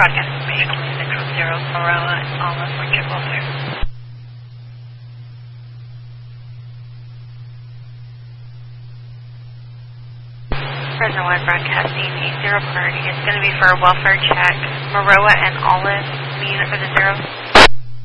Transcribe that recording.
broadcast information only 610 Maroa and Olive, we're triple clear. Fresno 1 broadcasting 80 priority. It's going to be for a welfare check. Maroa and Olive, the unit for the 0.